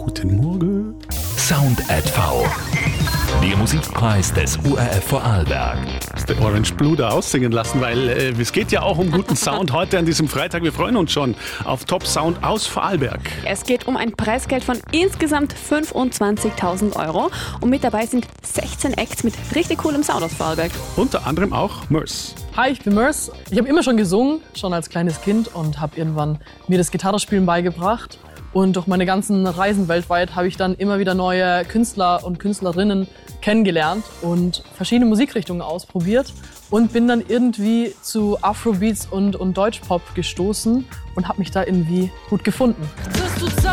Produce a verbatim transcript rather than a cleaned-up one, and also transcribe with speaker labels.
Speaker 1: Guten Morgen.
Speaker 2: Sound at V. Der Musikpreis des U R F Vorarlberg.
Speaker 1: Hast du Orange Blue da aussingen lassen, weil äh, es geht ja auch um guten Sound heute an diesem Freitag. Wir freuen uns schon auf Top Sound aus Vorarlberg.
Speaker 3: Es geht um ein Preisgeld von insgesamt fünfundzwanzigtausend Euro. Und mit dabei sind sechzehn Acts mit richtig coolem Sound aus Vorarlberg.
Speaker 1: Unter anderem auch Murs.
Speaker 4: Hi, ich bin Murs. Ich habe immer schon gesungen, schon als kleines Kind und habe irgendwann mir das Gitarrespielen beigebracht. Und durch meine ganzen Reisen weltweit habe ich dann immer wieder neue Künstler und Künstlerinnen kennengelernt und verschiedene Musikrichtungen ausprobiert und bin dann irgendwie zu Afrobeats und, und Deutschpop gestoßen und habe mich da irgendwie gut gefunden.